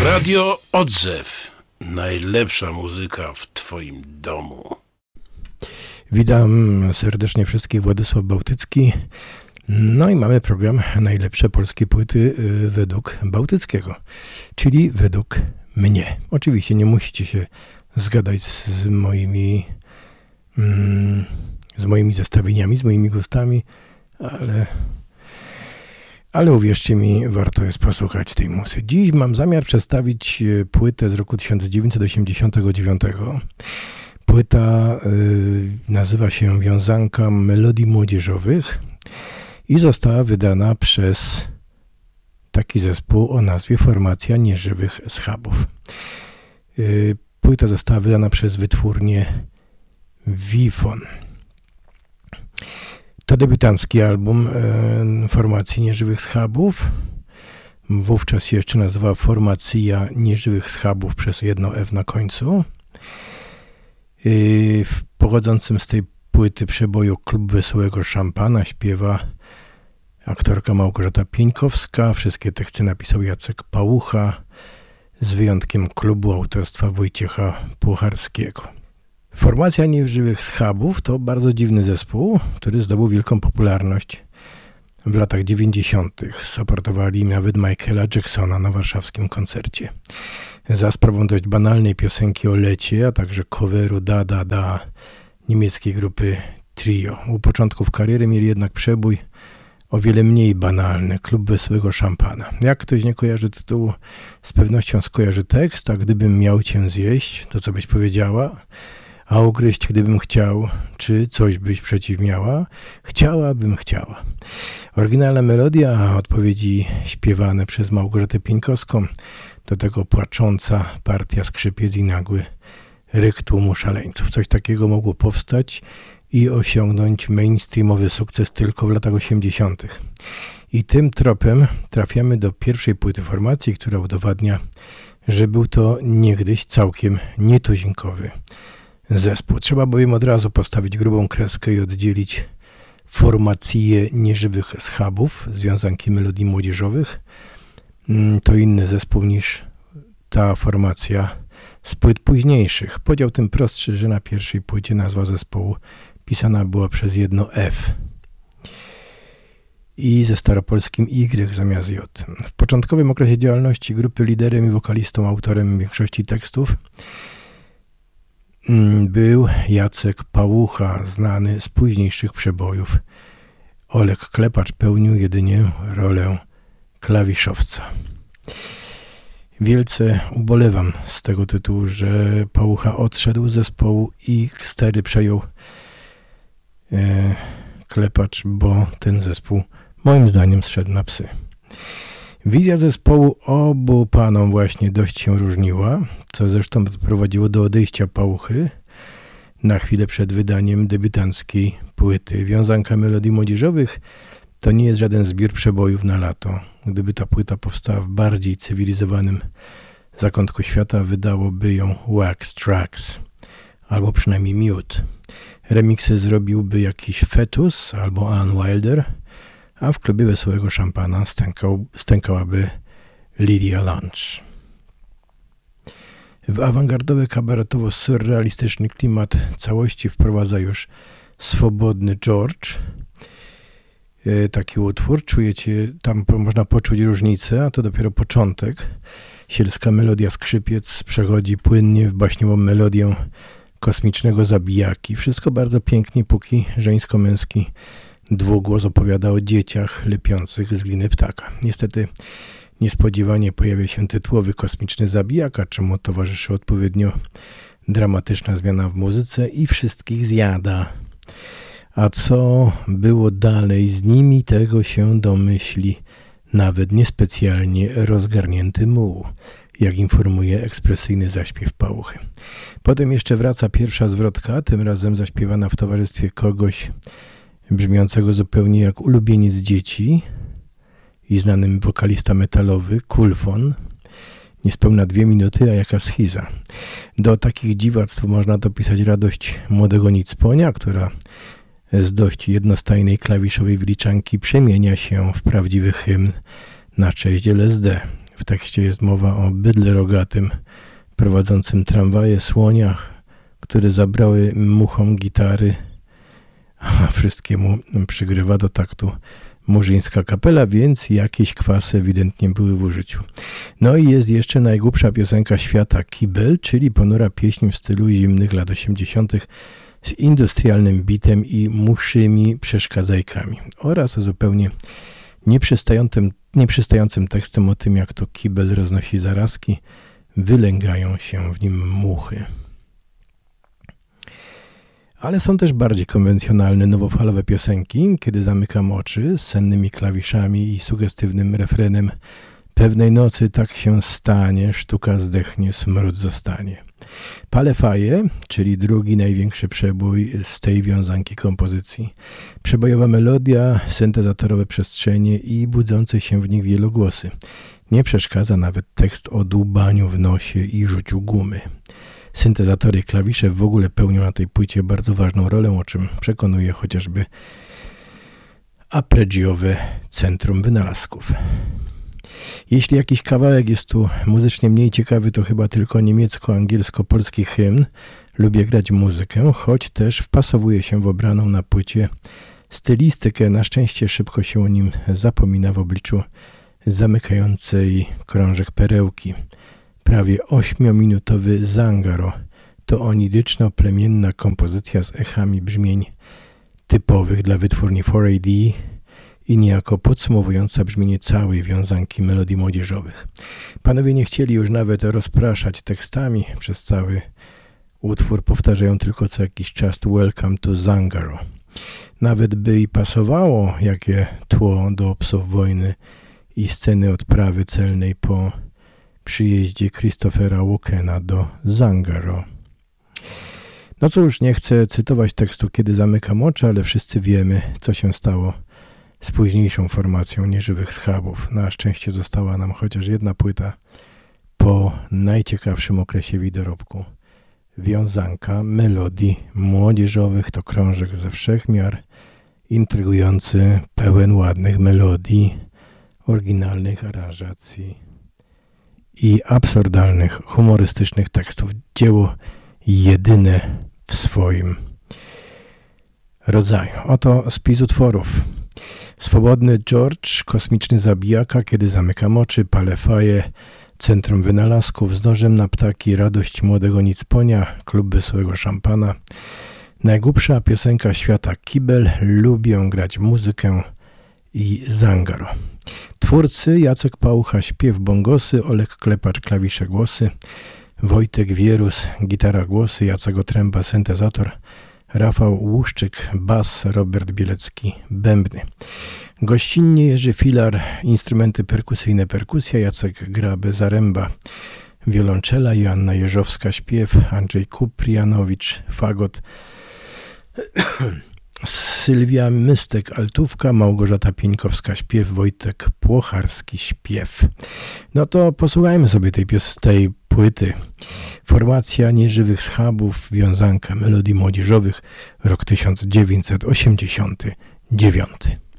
Radio Odzew. Najlepsza muzyka w twoim domu. Witam serdecznie wszystkich, Władysław Bałtycki. No i mamy program Najlepsze polskie płyty według Bałtyckiego, czyli według mnie. Oczywiście nie musicie się zgadać z moimi zestawieniami, z moimi gustami, ale uwierzcie mi, warto jest posłuchać tej muzyki. Dziś mam zamiar przedstawić płytę z roku 1989. Płyta nazywa się Wiązanka Melodii Młodzieżowych i została wydana przez taki zespół o nazwie Formacja Nieżywych Schabów. Płyta została wydana przez wytwórnię Wifon. To debiutancki album Formacji Nieżywych Schabów. Wówczas się jeszcze nazywała Formacja Nieżywych Schabów przez jedno F na końcu. W pochodzącym z tej płyty przeboju Klub Wesołego Szampana śpiewa aktorka Małgorzata Pieńkowska. Wszystkie teksty napisał Jacek Pałucha, z wyjątkiem klubu autorstwa Wojciecha Płocharskiego. Formacja Nieżywych Schabów to bardzo dziwny zespół, który zdobył wielką popularność w latach 90. Supportowali nawet Michaela Jacksona na warszawskim koncercie. Za sprawą dość banalnej piosenki o lecie, a także coveru Da Da Da niemieckiej grupy Trio. U początków kariery mieli jednak przebój o wiele mniej banalny, Klub Wesołego Szampana. Jak ktoś nie kojarzy tytułu, z pewnością skojarzy tekst, a gdybym miał cię zjeść, to co byś powiedziała? A ugryźć gdybym chciał, czy coś byś przeciw miała? Chciałabym chciała. Oryginalna melodia, a odpowiedzi śpiewane przez Małgorzatę Pieńkowską, do tego płacząca partia skrzypiec i nagły ryk tłumu szaleńców. Coś takiego mogło powstać i osiągnąć mainstreamowy sukces tylko w latach 80. I tym tropem trafiamy do pierwszej płyty formacji, która udowadnia, że był to niegdyś całkiem nietuzinkowy zespół. Trzeba bowiem od razu postawić grubą kreskę i oddzielić Formację Nieżywych Schabów z Wiązanki Melodii Młodzieżowych. To inny zespół niż ta formacja z płyt późniejszych. Podział tym prostszy, że na pierwszej płycie nazwa zespołu pisana była przez jedno F i ze staropolskim Y zamiast J. W początkowym okresie działalności grupy liderem i wokalistą, autorem większości tekstów był Jacek Pałucha, znany z późniejszych przebojów. Olek Klepacz pełnił jedynie rolę klawiszowca. Wielce ubolewam z tego tytułu, że Pałucha odszedł z zespołu i stery przejął Klepacz, bo ten zespół moim zdaniem zszedł na psy. Wizja zespołu obu panom właśnie dość się różniła, co zresztą prowadziło do odejścia Pałuchy na chwilę przed wydaniem debiutanckiej płyty. Wiązanka Melodii Młodzieżowych to nie jest żaden zbiór przebojów na lato. Gdyby ta płyta powstała w bardziej cywilizowanym zakątku świata, wydałoby ją Wax Trax, albo przynajmniej Mute. Remiksy zrobiłby jakiś Fetus albo Alan Wilder, a w Klubie Wesołego Szampana stękałaby Lydia Lunch. W awangardowy, kabaretowo-surrealistyczny klimat całości wprowadza już Swobodny George. Taki utwór, czujecie, tam można poczuć różnicę, a to dopiero początek. Sielska melodia skrzypiec przechodzi płynnie w baśniową melodię kosmicznego zabijaki. Wszystko bardzo pięknie, póki żeńsko-męski dwugłos opowiada o dzieciach lepiących z gliny ptaka. Niestety niespodziewanie pojawia się tytułowy kosmiczny zabijaka, czemu towarzyszy odpowiednio dramatyczna zmiana w muzyce i wszystkich zjada. A co było dalej z nimi, tego się domyśli nawet niespecjalnie rozgarnięty muł, jak informuje ekspresyjny zaśpiew Pałuchy. Potem jeszcze wraca pierwsza zwrotka, tym razem zaśpiewana w towarzystwie kogoś brzmiącego zupełnie jak ulubieniec dzieci i znanym wokalista metalowy, Kulfon. Niespełna 2 minuty, a jaka schiza. Do takich dziwactw można dopisać radość młodego Nicponia, która z dość jednostajnej klawiszowej wliczanki przemienia się w prawdziwy hymn na cześć LSD. W tekście jest mowa o bydle rogatym prowadzącym tramwaje, słoniach, które zabrały muchom gitary, a wszystkiemu przygrywa do taktu murzyńska kapela, więc jakieś kwasy ewidentnie były w użyciu. No i jest jeszcze najgłupsza piosenka świata Kibel, czyli ponura pieśń w stylu zimnych lat 80. z industrialnym bitem i muszymi przeszkadzajkami oraz zupełnie nieprzystającym tekstem o tym, jak to kibel roznosi zarazki, wylęgają się w nim muchy. Ale są też bardziej konwencjonalne, nowofalowe piosenki, kiedy zamykam oczy z sennymi klawiszami i sugestywnym refrenem pewnej nocy tak się stanie, sztuka zdechnie, smród zostanie. Palefaje, czyli drugi największy przebój z tej wiązanki kompozycji. Przebojowa melodia, syntezatorowe przestrzenie i budzące się w nich wielogłosy. Nie przeszkadza nawet tekst o dłubaniu w nosie i rzuciu gumy. Syntezatory i klawisze w ogóle pełnią na tej płycie bardzo ważną rolę, o czym przekonuje chociażby arpeggiowe centrum wynalazków. Jeśli jakiś kawałek jest tu muzycznie mniej ciekawy, to chyba tylko niemiecko-angielsko-polski hymn. Lubię grać muzykę, choć też wpasowuje się w obraną na płycie stylistykę. Na szczęście szybko się o nim zapomina w obliczu zamykającej krążek perełki. Prawie 8-minutowy Zangaro to oniryczno-plemienna kompozycja z echami brzmień typowych dla wytwórni 4AD i niejako podsumowująca brzmienie całej wiązanki melodii młodzieżowych. Panowie nie chcieli już nawet rozpraszać tekstami, przez cały utwór powtarzają tylko co jakiś czas Welcome to Zangaro. Nawet by i pasowało jakie tło do Psów Wojny i sceny odprawy celnej po przyjeździe Christophera Walkena do Zangaro. No cóż, nie chcę cytować tekstu Kiedy zamykam oczy, ale wszyscy wiemy, co się stało z późniejszą formacją Nieżywych Schabów. Na szczęście została nam chociaż jedna płyta po najciekawszym okresie widorobku. Wiązanka melodii młodzieżowych to krążek ze wszechmiar, intrygujący, pełen ładnych melodii, oryginalnych aranżacji i absurdalnych, humorystycznych tekstów. Dzieło jedyne w swoim rodzaju. Oto spis utworów. Swobodny George, Kosmiczny Zabijaka, Kiedy zamykam oczy, Palefaje, Centrum Wynalazków, Z nożem na ptaki, Radość młodego Nicponia, Klub wesołego szampana, Najgłupsza piosenka świata Kibel, Lubię grać muzykę i Zangaro. Twórcy Jacek Pałucha, śpiew, bongosy, Olek Klepacz, klawisze, głosy, Wojtek Wierus, gitara, głosy, Jacek Otręba, syntezator, Rafał Łuszczyk, bas, Robert Bielecki, bębny. Gościnnie Jerzy Filar, instrumenty perkusyjne, perkusja, Jacek Grabe, zaręba, wiolonczela, Joanna Jeżowska, śpiew, Andrzej Kuprianowicz, fagot, Sylwia Mystek, altówka, Małgorzata Pieńkowska, śpiew, Wojtek Płocharski, śpiew. No to posłuchajmy sobie tej płyty. Formacja Nieżywych Schabów, wiązanka melodii młodzieżowych, rok 1989.